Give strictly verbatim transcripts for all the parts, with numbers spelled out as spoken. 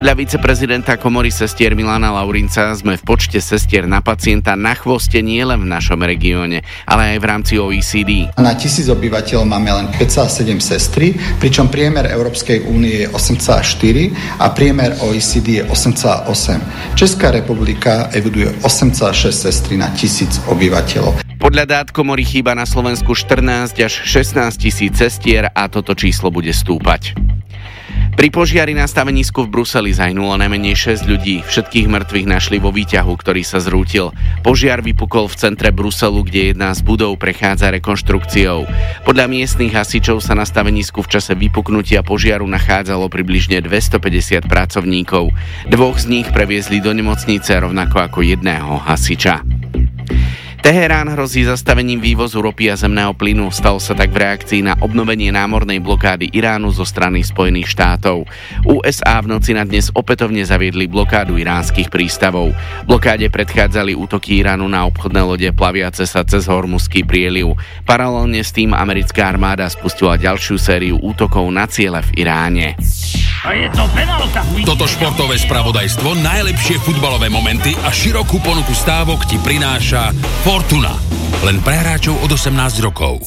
Dla viceprezidenta Komory sestier Milana Laurinca sme v počte sestier na pacienta na chvoste nielen v našom regióne, ale aj v rámci ó é cé dé. Na tisíc obyvateľov máme len päť celá sedem sestry, pričom priemer Európskej únie je osem celá štyri a priemer ó é cé dé je osem celá osem. Česká republika eviduje osem celá šesť sestry na tisíc obyvateľov. Podľa dát Komory chýba na Slovensku štrnásť až šestnásť tisíc sestier a toto číslo bude stúpať. Pri požiari na stavenisku v Bruseli zahynulo najmenej šesť ľudí. Všetkých mŕtvych našli vo výťahu, ktorý sa zrútil. Požiar vypukol v centre Bruselu, kde jedna z budov prechádza rekonštrukciou. Podľa miestnych hasičov sa na stavenisku v čase vypuknutia požiaru nachádzalo približne dvestopäťdesiat pracovníkov. Dvoch z nich previezli do nemocnice, rovnako ako jedného hasiča. Teherán hrozí zastavením vývozu ropy a zemného plynu. Stalo sa tak v reakcii na obnovenie námornej blokády Iránu zo strany Spojených štátov. ú es á v noci na dnes opätovne zaviedli blokádu iránskych prístavov. Blokáde predchádzali útoky Iránu na obchodné lode plaviace sa cez Hormuzský prieliv. Paralelne s tým americká armáda spustila ďalšiu sériu útokov na ciele v Iráne. A je to penálta. Toto športové spravodajstvo, najlepšie futbalové momenty a širokú ponuku stávok ti prináša Fortuna. Len pre hráčov od osemnásť rokov.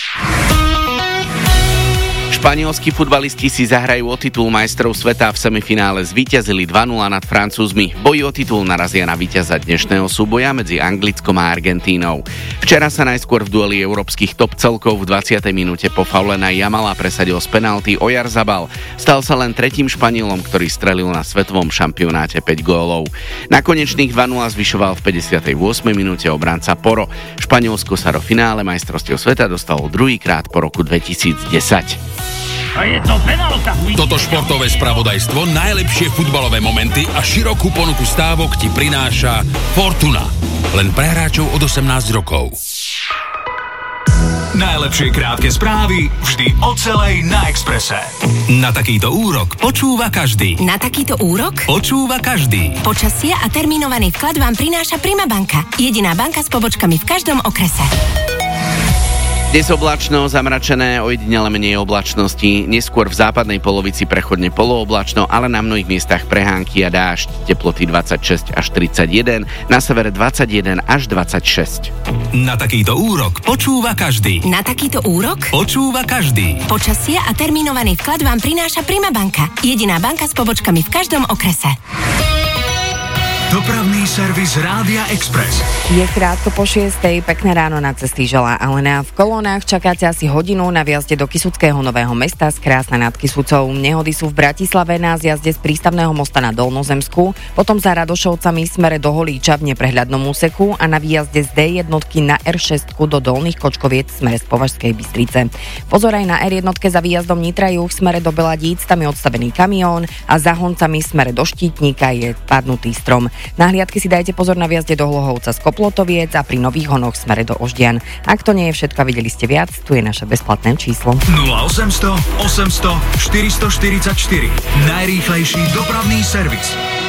Španielskí futbalisti si zahrajú o titul majstrov sveta. V semifinále zvíťazili dva nula nad Francúzmi. V boji o titul narazia na víťaza dnešného súboja medzi Anglickom a Argentínou. Včera sa najskôr v dueli európskych top celkov v dvadsiatej minúte po faule na Jamala presadil z penalty Oyarzabal. Stal sa len tretím Španielom, ktorý strelil na svetovom šampionáte päť gólov. Na konečných dva nula zvyšoval v päťdesiatej ôsmej minúte obranca Poro. Španielsko sa do finále majstrovstiev sveta dostalo druhýkrát po roku dvetisícdesať. A je to penálta. Toto športové spravodajstvo, najlepšie futbalové momenty a širokú ponuku stávok ti prináša Fortuna. Len pre hráčov od osemnásť rokov. Najlepšie krátke správy vždy o celej na Expresse. Na takýto úrok počúva každý. Na takýto úrok Počúva každý. počasie a termínovaný vklad vám prináša Prima banka. Jediná banka s pobočkami v každom okrese. Dnes oblačno, zamračené, ojedinele menej oblačnosti, neskôr v západnej polovici prechodne polooblačno, ale na mnohých miestach prehánky a dážď. Teploty dvadsaťšesť až tridsaťjeden, na severe dvadsaťjeden až dvadsaťšesť. Na takýto úrok počúva každý. Na takýto úrok Počúva každý. počasie a termínovaný vklad vám prináša Prima banka. Jediná banka s pobočkami v každom okrese. Dopravný servis Rádia Express. Je krátko po šiestej, pekné ráno na cesty želá Alena. V kolónach čakáte asi hodinu na vjazde do Kysuckého Nového Mesta z Krásna nad Kysucou. Nehody sú v Bratislave na zjazde z prístavného mosta na Dolnozemsku, potom za Radošovcami smere do Holíča v neprehľadnom úseku a na výjazde z dé jednotky na er šesť do Dolných Kočkoviec smere z Považskej Bystrice. Pozor aj na er jedna za výjazdom Nitra juh smere do Beladíc, tam je odstavený kamión a za Honcami smere do Štítnika je padnutý strom. Na hliadky si dajte pozor na viazde do Hlohovca z Koplotoviec a pri Nových Honoch smere do Oždian. Ak to nie je všetko a videli ste viac, tu je naše bezplatné číslo. nula osemsto osemsto štyristoštyridsaťštyri. Najrýchlejší dopravný servis.